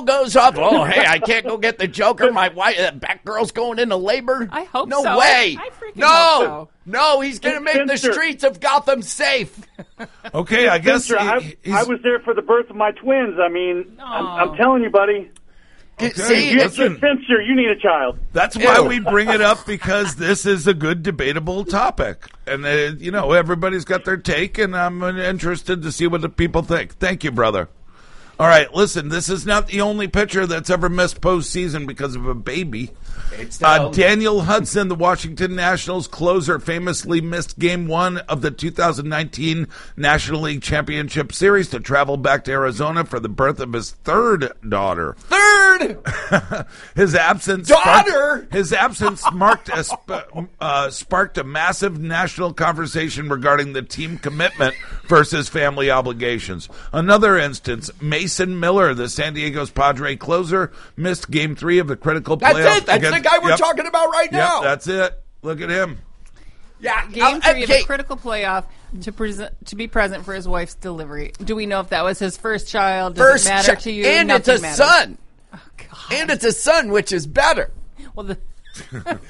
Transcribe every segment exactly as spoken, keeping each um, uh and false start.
goes off. Oh, hey, I can't go get the Joker. My wife, uh, Batgirl's going into labor. I hope no so. No way. I, I freaking no, hope so. No, he's going to make the streets of Gotham safe. Okay, I guess Spencer, he, I, I was there for the birth of my twins. I mean, I'm, I'm telling you, buddy. Okay, See, you, listen, Spencer, you need a child. That's why we bring it up, because this is a good debatable topic. And, uh, you know, everybody's got their take, and I'm interested to see what the people think. Thank you, brother. All right, listen, this is not the only pitcher that's ever missed postseason because of a baby. Uh, Daniel Hudson, the Washington Nationals closer, famously missed Game One of the two thousand nineteen National League Championship Series to travel back to Arizona for the birth of his third daughter. Third his absence, daughter. Sparked, his absence marked a sp- uh, sparked a massive national conversation regarding the team commitment versus family obligations. Another instance, Mason Miller, the San Diego Padres closer, missed Game Three of the critical That's playoff. it. That's against, the guy we're yep, talking about right now. Yep, that's it. Look at him. Yeah, Game uh, three okay. of a critical playoff to present to be present for his wife's delivery. Do we know if that was his first child? Does First it matter chi- to you? and Nothing it's a matters. son. Oh, God. And it's a son, which is better. Well, the God,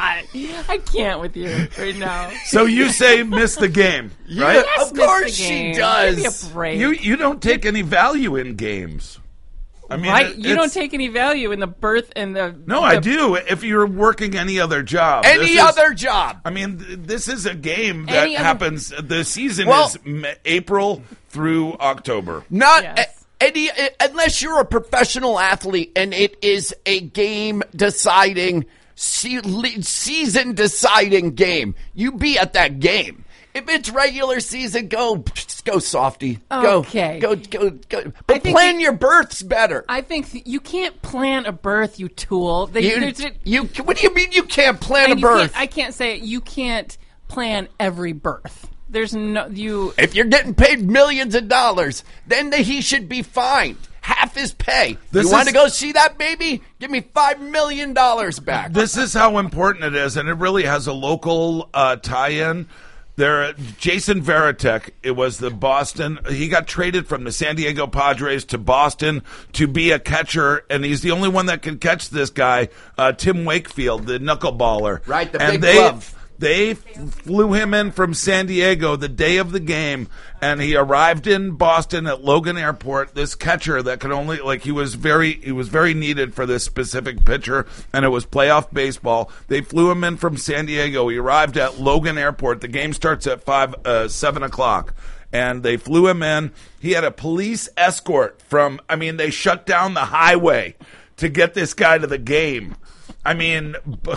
I can't with you right now. So you say miss the game, right? Yeah, of course she does. Give me a break. You you don't take any value in games. I mean, right? it- You don't it's- take any value in the birth and the. No, the, I do. If you're working any other job, Any This is- other job. I mean, th- this is a game that Any other- happens. The season Well- is M- April through October. Not Yes. a- any, uh, unless you're a professional athlete and it is a game deciding, se- le- season deciding game. You be at that game. If it's regular season, go just go softy. Okay. Go, go, go, go. But think plan you- your births better. I think th- you can't plan a birth, you tool. They, You, there's a- you, what do you mean you can't plan a and you birth? can't- I can't say it. You can't plan every birth. There's no you. If you're getting paid millions of dollars, then the, he should be fined. Half his pay. This you want is- to go see that baby? Give me five million dollars back. This is how important it is, and it really has a local uh, tie-in. There, Jason Varitek, it was the Boston. He got traded from the San Diego Padres to Boston to be a catcher, and he's the only one that can catch this guy, uh, Tim Wakefield, the knuckleballer. Right, the and big they, glove. They flew him in from San Diego the day of the game, and he arrived in Boston at Logan Airport. This catcher that could only like he was very he was very needed for this specific pitcher, and it was playoff baseball. They flew him in from San Diego. He arrived at Logan Airport. The game starts at five uh, seven o'clock. And they flew him in. He had a police escort from. I mean, they shut down the highway to get this guy to the game. I mean,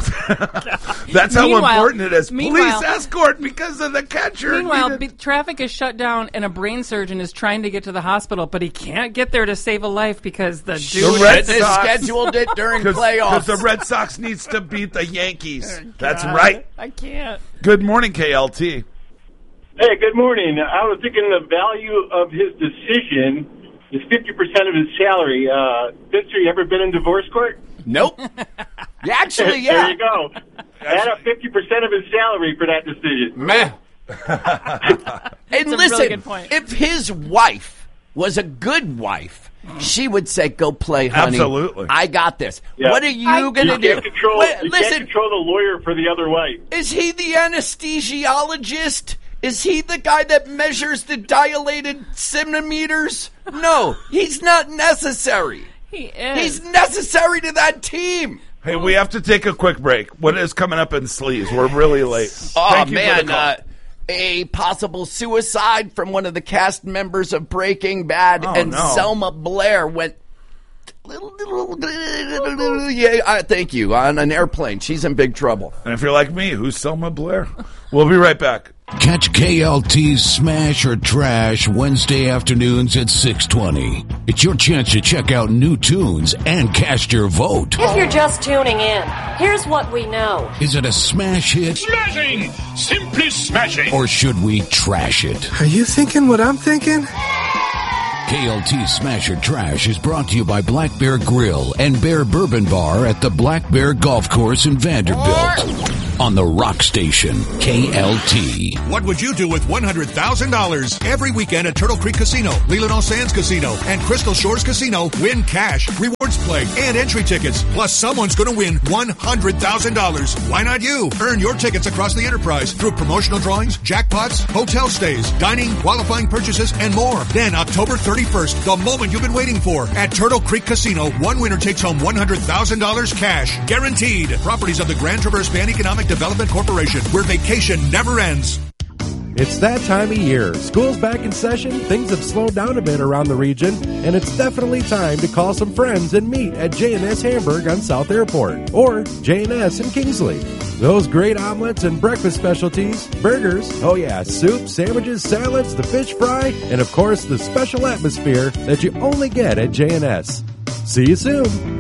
that's how Meanwhile- important it is. meanwhile- Police escort because of the catcher. Meanwhile, needed- be, traffic is shut down, and a brain surgeon is trying to get to the hospital, but he can't get there to save a life because the dude. Red They Sox- scheduled it during Because playoffs. the Red Sox needs to beat the Yankees. That's right. I can't. Good morning, K L T. Hey, good morning. I was thinking the value of his decision is fifty percent of his salary. Uh, Spencer, you ever been in divorce court? Nope. Yeah, actually, yeah. There you go. Add up fifty percent of his salary for that decision. Man. And a listen, really good point. if his wife was a good wife, she would say, "Go play, honey. Absolutely. I got this." Yeah. What are you I- going to You do? can't control. Wait, you listen, can't control the lawyer for the other wife. is he the anesthesiologist? Is he the guy that measures the dilated centimeters? No, he's not necessary. He is. He's necessary to that team. Hey, we have to take a quick break. What is coming up in Sleaze? We're really late. Oh, Thank you for man. the call. Uh, a possible suicide from one of the cast members of Breaking Bad, Oh, and no. Selma Blair went. Little, little, yeah, uh, thank you. On an airplane. She's in big trouble. And if you're like me, who's Selma Blair? We'll be right back. Catch K L T's Smash or Trash Wednesday afternoons at six twenty. It's your chance to check out new tunes and cast your vote. If you're just tuning in, here's what we know. Is it a smash hit Smashing! Simply smashing! or should we trash it? Are you thinking what I'm thinking? K L T Smash or Trash is brought to you by Black Bear Grill and Bear Bourbon Bar at the Black Bear Golf Course in Vanderbilt. On the Rock Station, K L T. What would you do with one hundred thousand dollars? Every weekend at Turtle Creek Casino, Leelanau Sands Casino, and Crystal Shores Casino, win cash, rewards play, and entry tickets. Plus, someone's going to win one hundred thousand dollars. Why not you? Earn your tickets across the enterprise through promotional drawings, jackpots, hotel stays, dining, qualifying purchases, and more. Then, October thirty-first, the moment you've been waiting for, at Turtle Creek Casino, one winner takes home one hundred thousand dollars cash. Guaranteed. Properties of the Grand Traverse Van Economic Development Corporation, where vacation never ends. It's that time of year. School's back in session, things have slowed down a bit around the region, and it's definitely time to call some friends and meet at J and S Hamburg on South Airport, or J and S in Kingsley. Those great omelets and breakfast specialties, burgers, oh yeah, soup, sandwiches, salads, the fish fry, and of course the special atmosphere that you only get at J and S. See you soon.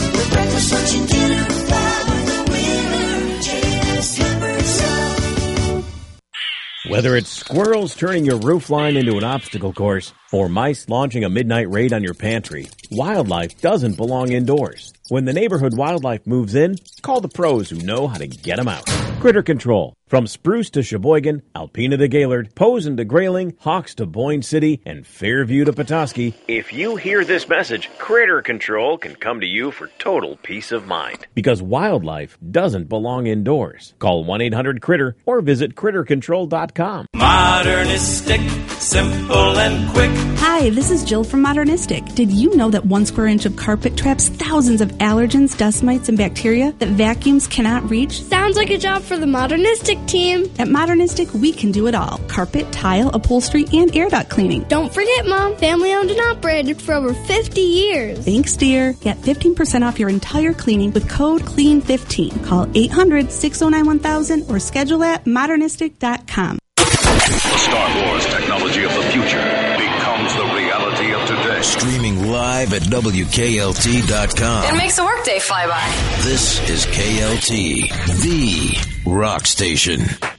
Whether it's squirrels turning your roof line into an obstacle course or mice launching a midnight raid on your pantry, wildlife doesn't belong indoors. When the neighborhood wildlife moves in, call the pros who know how to get them out. Critter Control. From Spruce to Sheboygan, Alpena to Gaylord, Posen to Grayling, Hawks to Boyne City, and Fairview to Petoskey, if you hear this message, Critter Control can come to you for total peace of mind. Because wildlife doesn't belong indoors. Call one eight hundred critter or visit critter control dot com. Modernistic, simple and quick. Hi, this is Jill from Modernistic. Did you know that one square inch of carpet traps thousands of allergens, dust mites, and bacteria that vacuums cannot reach? Sounds like a job for the Modernistic team. At Modernistic, we can do it all. Carpet, tile, upholstery, and air duct cleaning. Don't forget, Mom, family owned and operated for over fifty years. Thanks, dear. Get fifteen percent off your entire cleaning with code clean fifteen. Call eight hundred, six oh nine, one thousand or schedule at modernistic dot com. The Star Wars technology of the future becomes the reality of today. Streaming live at W K L T dot com. It makes a workday fly by. This is K L T, the rock station.